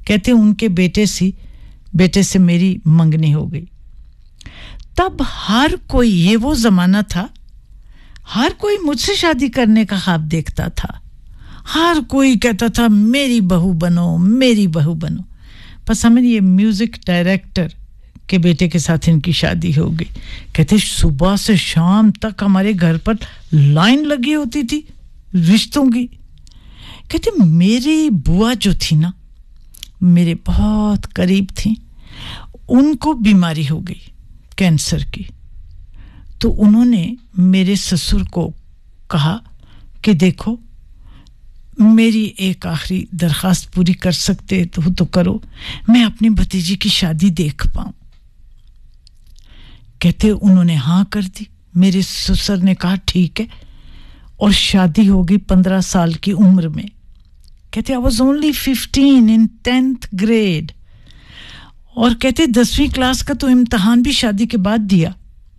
कहते उनके बेटे से मेरी मंगनी हो गई। तब हर कोई, ये वो जमाना था, हर कोई मुझसे शादी करने का ख्वाब देखता था। हर कोई कहता था मेरी बहू बनो, मेरी बहू बनो। पर समझ, ये म्यूजिक डायरेक्टर के बेटे के साथ इनकी शादी हो गई। कहते सुबह से शाम तक हमारे घर पर लाइन लगी होती थी रिश्तों की। कहते मेरी बुआ जो थी ना, मेरे बहुत करीब थी, उनको बीमारी हो गई कैंसर की। तो उन्होंने मेरे ससुर को कहा कि देखो, मेरी एक आखिरी दरखास्त पूरी कर सकते तो करो, मैं अपनी भतीजी की शादी देख पाऊं। कहते उन्होंने हाँ कर दी। मेरे ससुर ने कहा ठीक है, और शादी हो गई 15 साल की उम्र में। कहते I was only 15 in 10th grade। और कहते 10वीं क्लास का तो इम्तिहान भी शादी के बाद दिया।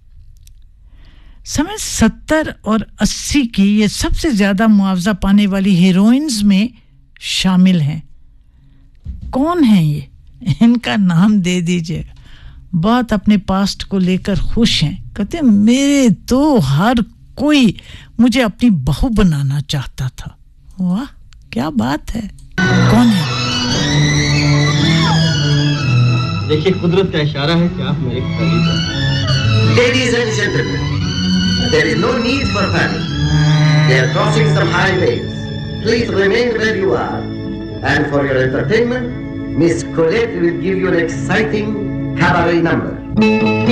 समझ, 70 और 80 की ये सबसे ज्यादा मुआवजा पाने वाली हीरोइंस में शामिल हैं। कौन है ये? इनका नाम दे दीजिएगा। बहुत अपने पास्ट को लेकर खुश हैं। कहते मेरे तो हर कोई मुझे अपनी बहू बनाना चाहता था। वाह, क्या बात है। कौन है? देखिए, कुदरत का इशारा है कि आप मेरे करीब हैं। Ladies and gentlemen, there is no need for panic. They are crossing some highways. Please remain where you are. And for your entertainment, Miss Colette will give you an exciting cabaret number.